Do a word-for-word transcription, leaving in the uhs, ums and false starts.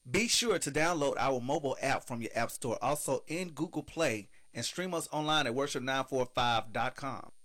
Be sure to download our mobile app from your app store, also in Google Play, and stream us online at worship nine four five dot com.